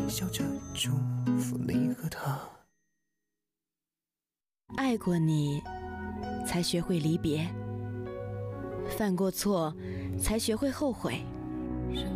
笑着祝福你和他。 爱过你，才学会离别；犯过错，才学会后悔。